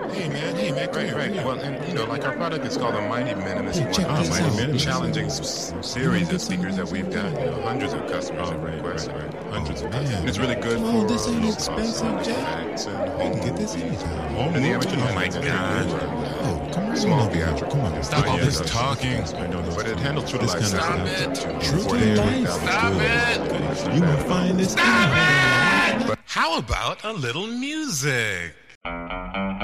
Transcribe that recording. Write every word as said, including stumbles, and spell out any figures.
Hey man, hey man, come Right, here, right. come here. Well, and you know, like our product is called the Mighty Minimalist Hey, check One. this Mighty out. Minimalist. Check Challenging this s- out. series You of speakers that we've got. You know, hundreds of customers Oh, have right, requested. right, right. Hundreds Oh, of customers. man. And it's really good Come for on, this uh, ain't low-cost expensive, Jack. effects and You home can get this movies. anytime. Home and the amateur Oh, my God. Oh, come right Small on over here. theatrical. Come on. Stop Oh, all yeah, this that's- talking. that's- I know those But it things. handles true to This life. kind of Stop stuff. it. True to Very life. good. Stop Good. it. You won't find this. How about a little music?